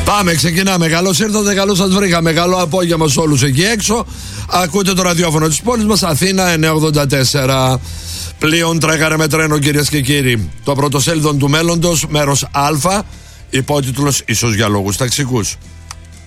Πάμε, ξεκινάμε. Καλώς ήρθατε, καλώς σας βρήκαμε. Καλό απόγευμα σε όλους εκεί έξω. Ακούτε το ραδιόφωνο της πόλης μας, Αθήνα 984. Πλοίον τρέγαρε με τρένο, κυρίες και κύριοι. Το πρωτοσέλιδο του μέλλοντος, μέρος Α, υπότιτλος ίσως για λόγους ταξικούς.